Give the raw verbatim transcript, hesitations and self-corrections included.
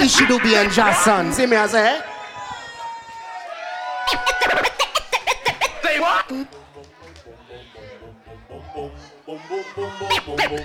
She do be on Jason. See me as a Say what?